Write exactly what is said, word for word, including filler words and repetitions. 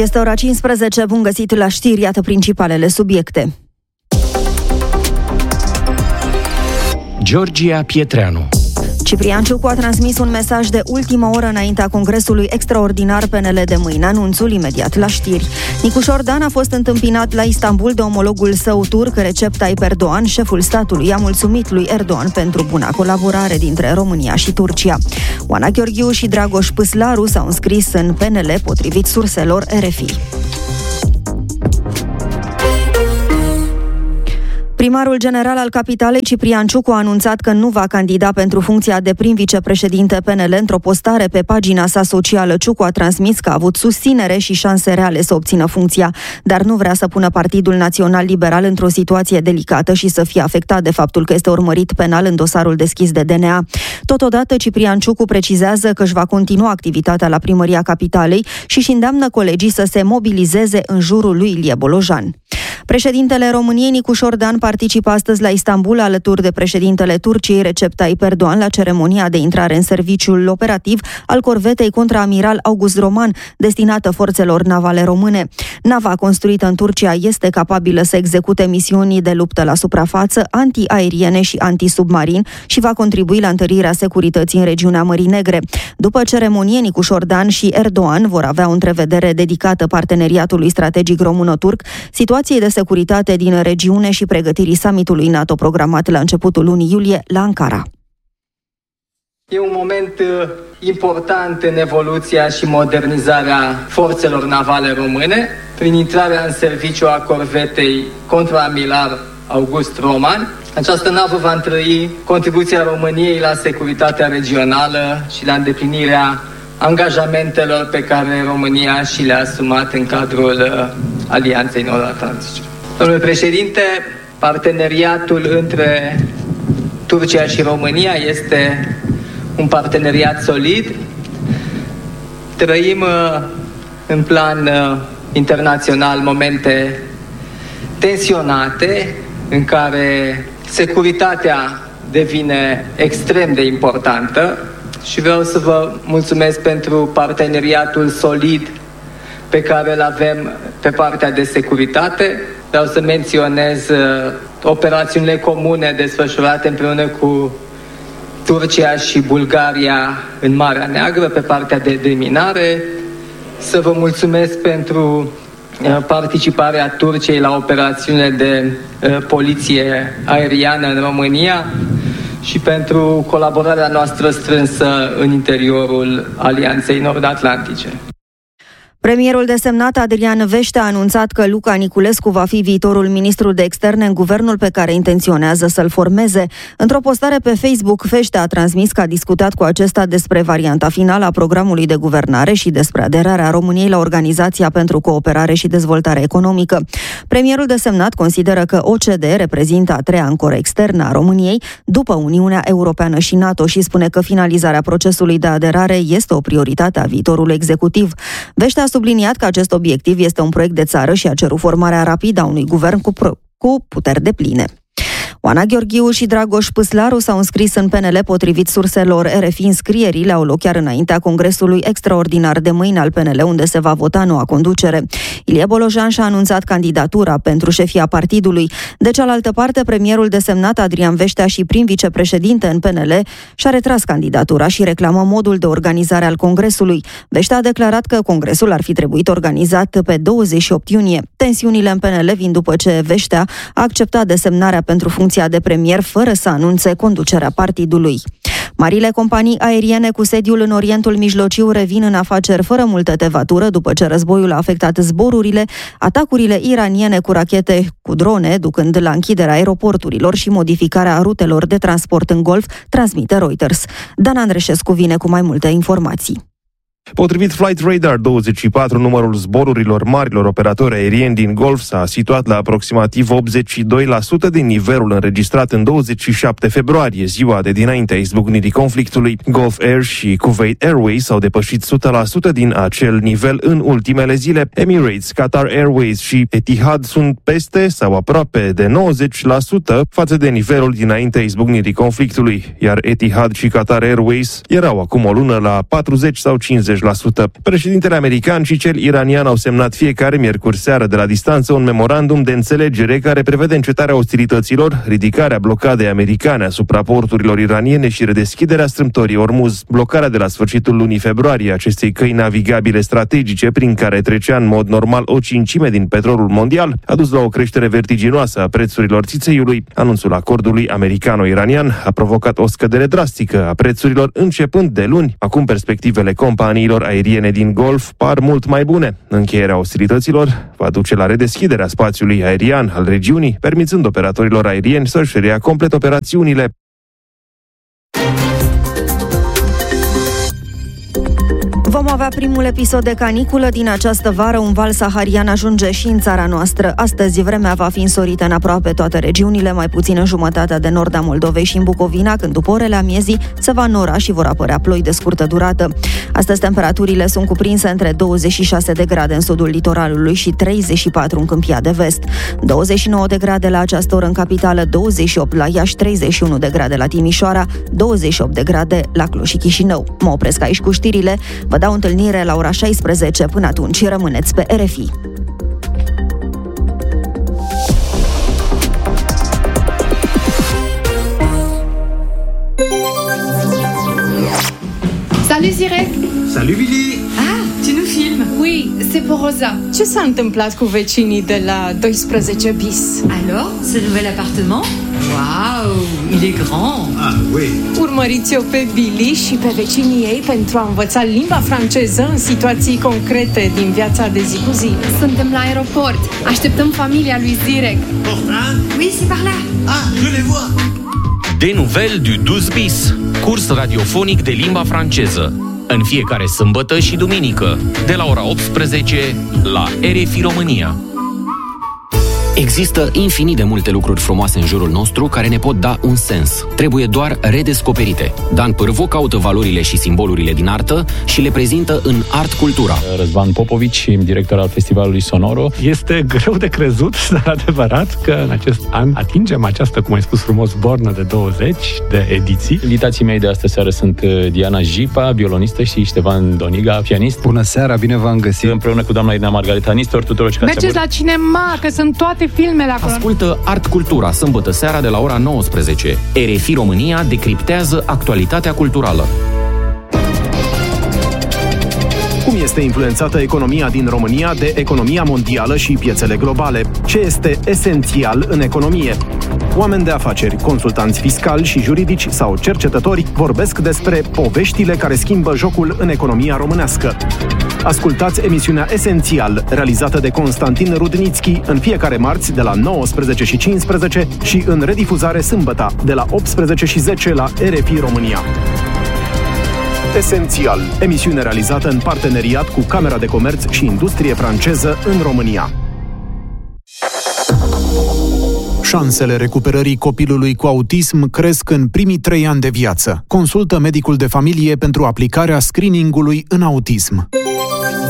Este ora cincisprezece, bun găsit la știri, iată principalele subiecte. Georgia Pietreanu. Ciprian Ciucu a transmis un mesaj de ultimă oră înaintea Congresului Extraordinar P N L de mâine. Anunțul imediat la știri. Nicu Șordan a fost întâmpinat la Istanbul de omologul său turc, Recep Tayyip Erdogan. Șeful statului a mulțumit lui Erdogan pentru buna colaborare dintre România și Turcia. Oana Gheorghiu și Dragoș Păslaru s-au înscris în P N L, potrivit surselor R F I. Primarul general al capitalei, Ciprian Ciucu, a anunțat că nu va candida pentru funcția de prim vicepreședinte P N L. Într-o postare pe pagina sa socială, Ciucu a transmis că a avut susținere și șanse reale să obțină funcția, dar nu vrea să pună Partidul Național Liberal într-o situație delicată și să fie afectat de faptul că este urmărit penal în dosarul deschis de D N A. Totodată, Ciprian Ciucu precizează că își va continua activitatea la primăria capitalei și își îndeamnă colegii să se mobilizeze în jurul lui Ilie Bolojan. Președintele României, Nicu Șordan, participă astăzi la Istanbul alături de președintele Turciei, Recep Tayyip Erdogan, la ceremonia de intrare în serviciul operativ al corvetei contraamiral August Roman, destinată forțelor navale române. Nava construită în Turcia este capabilă să execute misiuni de luptă la suprafață, antiaeriene și antisubmarin și va contribui la întărirea securității în regiunea Mării Negre. După ceremonie, Nicu Șordan și Erdogan vor avea o întrevedere dedicată parteneriatului strategic româno-turc, situației de securitate din regiune și pregătirii summitului NATO programat la începutul lunii iulie la Ankara. E un moment important în evoluția și modernizarea forțelor navale române, prin intrarea în serviciu a corvetei contraamiral August Roman. Această navă va întrăi contribuția României la securitatea regională și la îndeplinirea angajamentelor pe care România și le-a asumat în cadrul Alianței Nord-Atlantice. Domnule președinte, parteneriatul între Turcia și România este un parteneriat solid. Trăim în plan internațional momente tensionate în care securitatea devine extrem de importantă și vreau să vă mulțumesc pentru parteneriatul solid pe care îl avem pe partea de securitate. Vreau să menționez uh, operațiunile comune desfășurate împreună cu Turcia și Bulgaria în Marea Neagră pe partea de deminare. Să vă mulțumesc pentru uh, participarea Turciei la operațiunile de uh, poliție aeriană în România și pentru colaborarea noastră strânsă în interiorul Alianței Nord-Atlantice. Premierul desemnat Adrian Veștea a anunțat că Luca Niculescu va fi viitorul ministru de externe în guvernul pe care intenționează să-l formeze. Într-o postare pe Facebook, Veștea a transmis că a discutat cu acesta despre varianta finală a programului de guvernare și despre aderarea României la Organizația pentru Cooperare și Dezvoltare Economică. Premierul desemnat consideră că O C D E reprezintă a treia ancoră externă a României după Uniunea Europeană și NATO și spune că finalizarea procesului de aderare este o prioritate a viitorului executiv. Veștea a subliniat că acest obiectiv este un proiect de țară și a cerut formarea rapidă a unui guvern cu, pro- cu puteri depline. Oana Gheorghiu și Dragoș Păslaru s-au înscris în P N L, potrivit surselor R F I. Înscrierile au loc chiar înaintea Congresului Extraordinar de mâine al P N L, unde se va vota noua conducere. Ilie Bolojan și-a anunțat candidatura pentru șefia partidului. De cealaltă parte, premierul desemnat Adrian Veștea și prim vicepreședinte în P N L și-a retras candidatura și reclamă modul de organizare al Congresului. Veștea a declarat că Congresul ar fi trebuit organizat pe douăzeci și opt iunie. Tensiunile în P N L vin după ce Veștea a acceptat desemnarea pentru funcția de premier fără să anunțe conducerea partidului. Marile companii aeriene cu sediul în Orientul Mijlociu revin în afaceri fără multă tevatură după ce războiul a afectat zborurile, atacurile iraniene cu rachete cu drone, ducând la închiderea aeroporturilor și modificarea rutelor de transport în Golf, transmite Reuters. Dan Andreșescu vine cu mai multe informații. Potrivit Flight Radar douăzeci și patru, numărul zborurilor marilor operatori aerieni din Golf s-a situat la aproximativ optzeci și doi la sută din nivelul înregistrat în douăzeci și șapte februarie, ziua de dinaintea izbucnirii conflictului. Gulf Air și Kuwait Airways au depășit o sută la sută din acel nivel în ultimele zile. Emirates, Qatar Airways și Etihad sunt peste sau aproape de nouăzeci la sută față de nivelul dinaintea izbucnirii conflictului, iar Etihad și Qatar Airways erau acum o lună la patruzeci sau cincizeci cincizeci la sută. Președintele american și cel iranian au semnat fiecare miercuri seară de la distanță un memorandum de înțelegere care prevede încetarea ostilităților, ridicarea blocadei americane asupra porturilor iraniene și redeschiderea strâmtorii Ormuz. Blocarea de la sfârșitul lunii februarie acestei căi navigabile strategice prin care trecea în mod normal o cincime din petrolul mondial a dus la o creștere vertiginoasă a prețurilor țițeiului. Anunțul acordului americano-iranian a provocat o scădere drastică a prețurilor începând de luni. Acum perspectivele companiilor aeriene din Golf par mult mai bune. Încheierea ostilităților va duce la redeschiderea spațiului aerian al regiunii, permițând operatorilor aerieni să-și reia complet operațiunile. Vom avea primul episod de caniculă din această vară. Un val saharian ajunge și în țara noastră. Astăzi vremea va fi însorită în aproape toate regiunile, mai puțin în jumătatea de nord a Moldovei și în Bucovina, când după orele amiezii se va nora și vor apărea ploi de scurtă durată. Astăzi temperaturile sunt cuprinse între douăzeci și șase de grade în sudul litoralului și treizeci și patru în Câmpia de Vest. douăzeci și nouă de grade la această oră în capitală, douăzeci și opt la Iași, treizeci și unu de grade la Timișoara, douăzeci și opt de grade la Cluj și Chișinău. Mă opresc aici cu știrile. Vă dau întâlnire la ora șaisprezece. Până atunci, rămâneți pe R F I. Salut Zirek! Salut Billy! Ah, tu nous filmes? Oui, c'est pour Rosa. Ce s-a întâmplat cu vecinii de la doisprezece bis? Alors, ce nouvel appartement? Waouh, il est grand! Ah, oui! Urmăriți-o pe Billy și pe vecinii ei pentru a învăța limba franceză în situații concrete din viața de zi cu zi. Suntem la aeroport. Așteptăm familia lui Zirek. Portin? Oui, c'est par là. Ah, je les vois! Des Nouvelles du douze bis, curs radiofonic de limba franceză. În fiecare sâmbătă și duminică, de la ora optsprezece, la R F I România. Există infinit de multe lucruri frumoase în jurul nostru care ne pot da un sens. Trebuie doar redescoperite. Dan Pârvu caută valorile și simbolurile din artă și le prezintă în Art Cultura. Răzvan Popovici, director al Festivalului Sonoro. Este greu de crezut, dar adevărat că în acest an atingem această, cum ai spus frumos, bornă de douăzeci de ediții. Invitații mei de astă seară sunt Diana Jipa, violonistă, și Ștefan Doniga, pianist. Bună seara, bine v-am găsit! Împreună cu doamna Irina Margarita Nistor, tuturor. Mergeți la cinema, că sunt toate filmele acolo. Ascultă Art Cultura, sâmbătă seara de la ora nouăsprezece. R F I România decriptează actualitatea culturală. Cum este influențată economia din România de economia mondială și piețele globale? Ce este esențial în economie? Oameni de afaceri, consultanți fiscali și juridici sau cercetători vorbesc despre poveștile care schimbă jocul în economia românească. Ascultați emisiunea Esențial, realizată de Constantin Rudnițchi, în fiecare marți de la nouăsprezece și cincisprezece și în redifuzare sâmbătă de la optsprezece și zece la R F I România. Esențial, emisiune realizată în parteneriat cu Camera de Comerț și Industrie franceză în România. Șansele recuperării copilului cu autism cresc în primii trei ani de viață. Consultă medicul de familie pentru aplicarea screeningului în autism.